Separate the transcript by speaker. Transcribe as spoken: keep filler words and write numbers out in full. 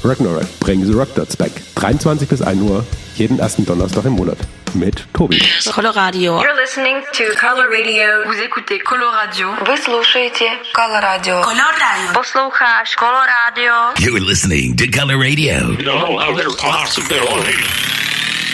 Speaker 1: Ragnarok, Bring the Rock Dots Back. dreiundzwanzig bis ein Uhr, jeden ersten Donnerstag im Monat. Mit Tobi.
Speaker 2: Coloradio.
Speaker 3: You're listening to Color Radio.
Speaker 4: Vous écoutez Coloradio.
Speaker 3: Вы слушаете Coloradio.
Speaker 4: Coloradio.
Speaker 3: Послушаешь Coloradio.
Speaker 5: You're listening to Color Radio.
Speaker 6: No, no, they're possible.